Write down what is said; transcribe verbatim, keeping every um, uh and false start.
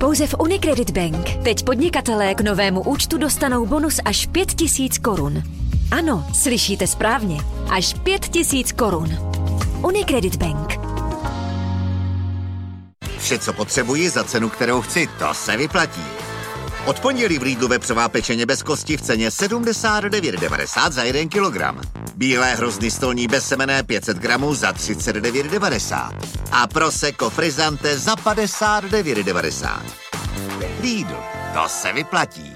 Pouze v Unicredit Bank. Teď podnikatelé k novému účtu dostanou bonus až pět tisíc korun. Ano, slyšíte správně. Až pět tisíc korun. Unicredit Bank. Vše, co potřebuji za cenu, kterou chci, to se vyplatí. Od pondělí v Lidlu vepřová pečeně bez kosti v ceně sedmdesát devět devadesát za jeden kilogram. Bílé hrozny stolní bezsemenné pět set gramů za třicet devět devadesát. A Prosecco Frizzante za padesát devět devadesát. Lidl, to se vyplatí.